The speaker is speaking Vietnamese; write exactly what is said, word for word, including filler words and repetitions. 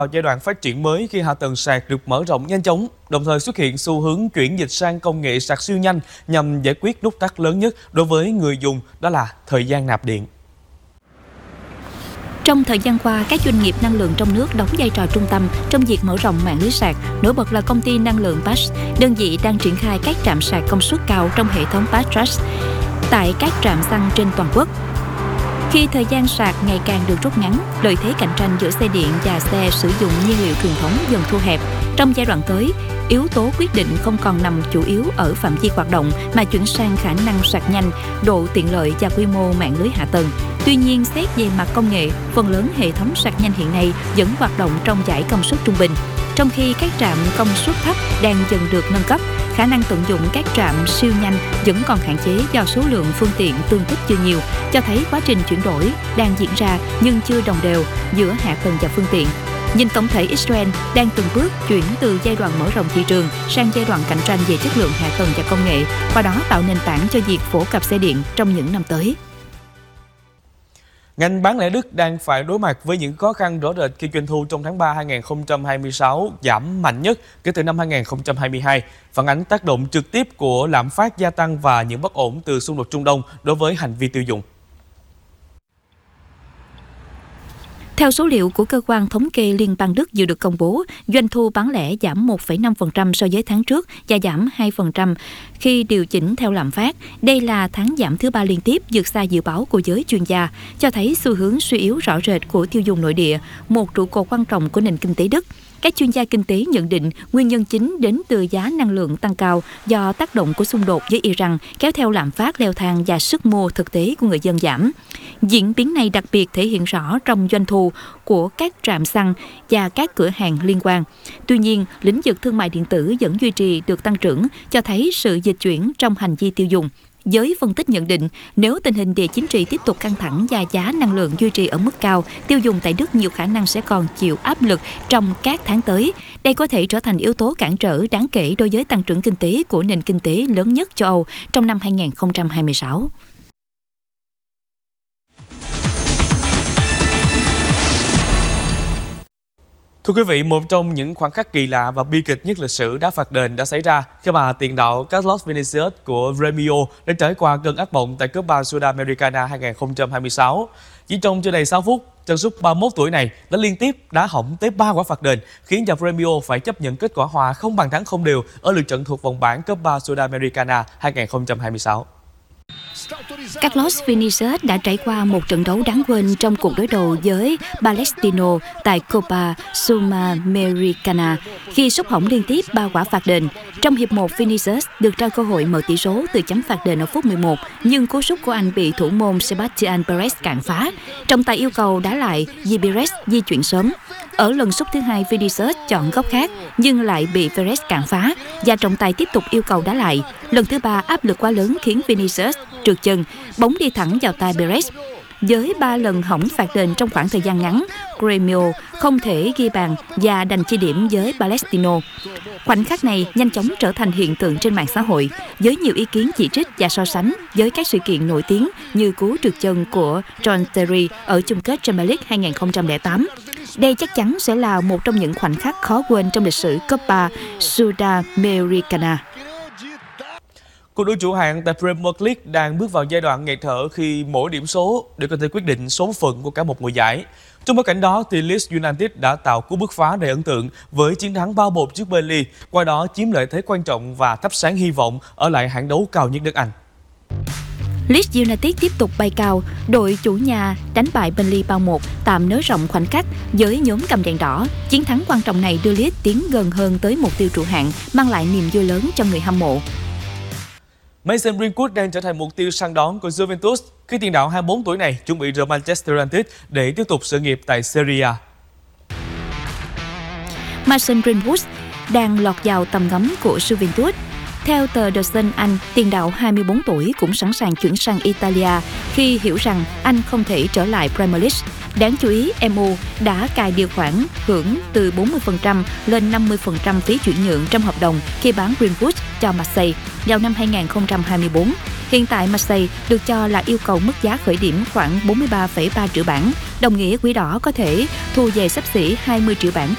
Vào giai đoạn phát triển mới khi hạ tầng sạc được mở rộng nhanh chóng, đồng thời xuất hiện xu hướng chuyển dịch sang công nghệ sạc siêu nhanh nhằm giải quyết nút thắt lớn nhất đối với người dùng, đó là thời gian nạp điện. Trong thời gian qua, các doanh nghiệp năng lượng trong nước đóng vai trò trung tâm trong việc mở rộng mạng lưới sạc. Nổi bật là công ty năng lượng Pass, đơn vị đang triển khai các trạm sạc công suất cao trong hệ thống Pass Charge tại các trạm xăng trên toàn quốc. Khi thời gian sạc ngày càng được rút ngắn, lợi thế cạnh tranh giữa xe điện và xe sử dụng nhiên liệu truyền thống dần thu hẹp. Trong giai đoạn tới, yếu tố quyết định không còn nằm chủ yếu ở phạm vi hoạt động mà chuyển sang khả năng sạc nhanh, độ tiện lợi và quy mô mạng lưới hạ tầng. Tuy nhiên, xét về mặt công nghệ, phần lớn hệ thống sạc nhanh hiện nay vẫn hoạt động trong dải công suất trung bình. Trong khi các trạm công suất thấp đang dần được nâng cấp, khả năng tận dụng các trạm siêu nhanh vẫn còn hạn chế do số lượng phương tiện tương thích chưa nhiều, cho thấy quá trình chuyển đổi đang diễn ra nhưng chưa đồng đều giữa hạ tầng và phương tiện. Nhìn tổng thể, Israel đang từng bước chuyển từ giai đoạn mở rộng thị trường sang giai đoạn cạnh tranh về chất lượng hạ tầng và công nghệ, qua đó tạo nền tảng cho việc phổ cập xe điện trong những năm tới. Ngành bán lẻ Đức đang phải đối mặt với những khó khăn rõ rệt khi doanh thu trong tháng ba hai nghìn không trăm hai mươi sáu giảm mạnh nhất kể từ năm hai nghìn không trăm hai mươi hai, phản ánh tác động trực tiếp của lạm phát gia tăng và những bất ổn từ xung đột Trung Đông đối với hành vi tiêu dùng. Theo số liệu của cơ quan thống kê liên bang Đức vừa được công bố, doanh thu bán lẻ giảm một phẩy năm phần trăm so với tháng trước và giảm hai phần trăm khi điều chỉnh theo lạm phát. Đây là tháng giảm thứ ba liên tiếp vượt xa dự báo của giới chuyên gia, cho thấy xu hướng suy yếu rõ rệt của tiêu dùng nội địa, một trụ cột quan trọng của nền kinh tế Đức. Các chuyên gia kinh tế nhận định nguyên nhân chính đến từ giá năng lượng tăng cao do tác động của xung đột với Iran, kéo theo lạm phát leo thang và sức mua thực tế của người dân giảm. Diễn biến này đặc biệt thể hiện rõ trong doanh thu của các trạm xăng và các cửa hàng liên quan. Tuy nhiên, lĩnh vực thương mại điện tử vẫn duy trì được tăng trưởng, cho thấy sự dịch chuyển trong hành vi tiêu dùng. Giới phân tích nhận định, nếu tình hình địa chính trị tiếp tục căng thẳng và giá năng lượng duy trì ở mức cao, tiêu dùng tại Đức nhiều khả năng sẽ còn chịu áp lực trong các tháng tới. Đây có thể trở thành yếu tố cản trở đáng kể đối với tăng trưởng kinh tế của nền kinh tế lớn nhất châu Âu trong năm hai nghìn không trăm hai mươi sáu. Thưa quý vị, một trong những khoảnh khắc kỳ lạ và bi kịch nhất lịch sử đá phạt đền đã xảy ra khi mà tiền đạo Carlos Vinicius của Grêmio đã trải qua cơn ác mộng tại Copa Sudamericana hai nghìn không trăm hai mươi sáu. Chỉ trong chưa đầy sáu phút, chân sút ba mươi mốt tuổi này đã liên tiếp đá hỏng tới ba quả phạt đền, khiến cho Grêmio phải chấp nhận kết quả hòa không bàn thắng không đều ở lượt trận thuộc vòng bảng Copa Sudamericana hai nghìn không trăm hai mươi sáu. Carlos Vinicius đã trải qua một trận đấu đáng quên trong cuộc đối đầu với Palestino tại Copa Sudamericana khi sút hỏng liên tiếp ba quả phạt đền. Trong hiệp một, Vinicius được trao cơ hội mở tỷ số từ chấm phạt đền ở phút mười một, nhưng cú sút của anh bị thủ môn Sebastian Perez cản phá. Trọng tài yêu cầu đá lại vì Perez di chuyển sớm. Ở lần sút thứ hai, Vinicius chọn góc khác nhưng lại bị Perez cản phá và trọng tài tiếp tục yêu cầu đá lại. Lần thứ ba, áp lực quá lớn khiến Vinicius trượt chân, bóng đi thẳng vào tay Perez. Với ba lần hỏng phạt đền trong khoảng thời gian ngắn, Grêmio không thể ghi bàn và đành chia điểm với Palestino. Khoảnh khắc này nhanh chóng trở thành hiện tượng trên mạng xã hội, với nhiều ý kiến chỉ trích và so sánh với các sự kiện nổi tiếng như cú trượt chân của John Terry ở chung kết Premier League hai nghìn không trăm lẻ tám. Đây chắc chắn sẽ là một trong những khoảnh khắc khó quên trong lịch sử Copa Sudamericana. Cuộc đua chủ hạng tại Premier League đang bước vào giai đoạn nghẹt thở khi mỗi điểm số đều có thể quyết định số phận của cả một mùa giải. Trong bối cảnh đó, thì Leeds United đã tạo cú bứt phá đầy ấn tượng với chiến thắng ba một trước Burnley, qua đó chiếm lợi thế quan trọng và thắp sáng hy vọng ở lại hạng đấu cao nhất nước Anh. Leeds United tiếp tục bay cao, đội chủ nhà đánh bại Burnley ba một, tạm nới rộng khoảnh cách với nhóm cầm đèn đỏ. Chiến thắng quan trọng này đưa Leeds tiến gần hơn tới mục tiêu trụ hạng, mang lại niềm vui lớn cho người hâm mộ. Mason Greenwood đang trở thành mục tiêu săn đón của Juventus khi tiền đạo hai mươi bốn tuổi này chuẩn bị rời Manchester United để tiếp tục sự nghiệp tại Serie A. Mason Greenwood đang lọt vào tầm ngắm của Juventus. Theo tờ The Sun Anh, tiền đạo hai mươi bốn tuổi cũng sẵn sàng chuyển sang Italia khi hiểu rằng anh không thể trở lại Premier League. Đáng chú ý, em u đã cài điều khoản hưởng từ bốn mươi phần trăm lên năm mươi phần trăm phí chuyển nhượng trong hợp đồng khi bán Greenwood cho Marseille vào năm hai nghìn không trăm hai mươi bốn. Hiện tại Marseille được cho là yêu cầu mức giá khởi điểm khoảng bốn mươi ba phẩy ba triệu bảng, đồng nghĩa Quỷ Đỏ có thể thu về xấp xỉ hai mươi triệu bảng